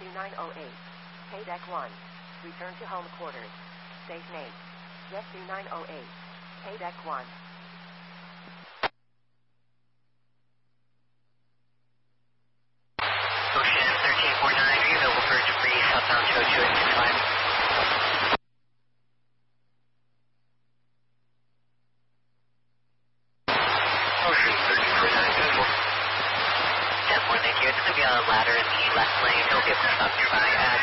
Jet2908. K-Deck 1. Return to home quarters. Station 8. Jet2908. K-Deck 1. Ocean 1349, are you available for debris southbound 202 Ocean 1349, available. 10-4, thank you. It's going to be on a ladder in the left lane. It'll be able to stop nearby at